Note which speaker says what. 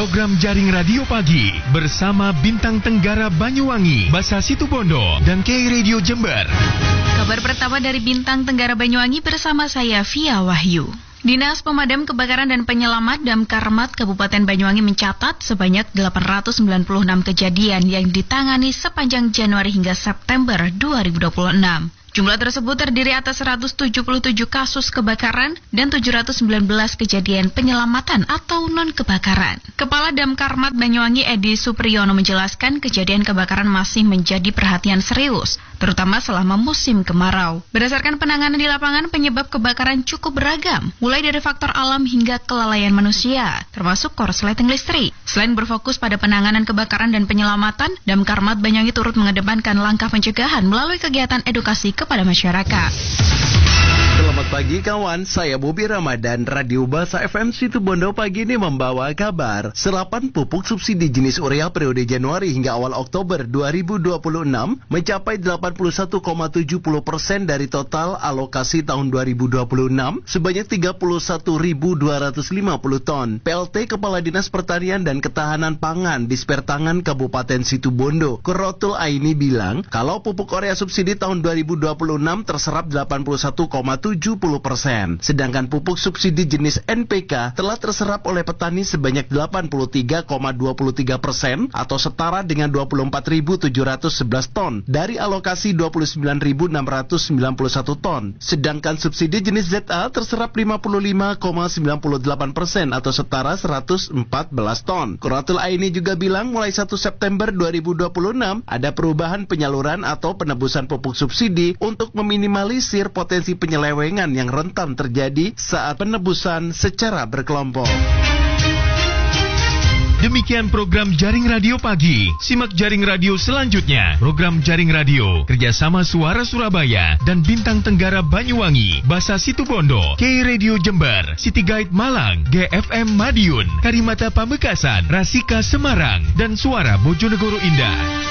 Speaker 1: program Jaring Radio Pagi bersama Bintang Tenggara Banyuwangi, Basa Situbondo, dan K Radio Jember.
Speaker 2: Kabar pertama dari Bintang Tenggara Banyuwangi bersama saya Via Wahyu. Dinas Pemadam Kebakaran dan Penyelamat Damkar Mat Kabupaten Banyuwangi mencatat sebanyak 896 kejadian yang ditangani sepanjang Januari hingga September 2026. Jumlah tersebut terdiri atas 177 kasus kebakaran dan 719 kejadian penyelamatan atau non-kebakaran. Kepala Damkar Mat Banyuwangi Edi Supriyono menjelaskan kejadian kebakaran masih menjadi perhatian serius, terutama selama musim kemarau. Berdasarkan penanganan di lapangan, penyebab kebakaran cukup beragam, mulai dari faktor alam hingga kelalaian manusia, termasuk korsleting listrik. Selain berfokus pada penanganan kebakaran dan penyelamatan, Damkar Mat Banyuwangi turut mengedepankan langkah pencegahan melalui kegiatan edukasi kepada masyarakat.
Speaker 3: Selamat pagi kawan, saya Bobi Ramadan, Radio Basa FM Situbondo pagi ini membawa kabar. Serapan pupuk subsidi jenis urea periode Januari hingga awal Oktober 2026 mencapai 81,70% dari total alokasi tahun 2026 sebanyak 31.250 ton. PLT Kepala Dinas Pertanian dan Ketahanan Pangan Dispertangan Kabupaten Situbondo, Qurratul Aini bilang, kalau pupuk urea subsidi tahun 2026 terserap 81,70%, sedangkan pupuk subsidi jenis NPK telah terserap oleh petani sebanyak 83,23% atau setara dengan 24.711 ton dari alokasi 29.691 ton. Sedangkan subsidi jenis ZA terserap 55,98% atau setara 114 ton. Qurratul Aini juga bilang mulai 1 September 2026 ada perubahan penyaluran atau penebusan pupuk subsidi untuk meminimalisir potensi penyelewengan yang rentan terjadi saat penebusan secara berkelompok.
Speaker 1: Demikian program Jaring Radio Pagi. Simak Jaring Radio selanjutnya. Program Jaring Radio kerjasama Suara Surabaya dan Bintang Tenggara Banyuwangi, Basa Situbondo, K Radio Jember, City Guide Malang, GFM Madiun, Karimata Pamekasan, Rasika Semarang, dan Suara Bojonegoro Indah.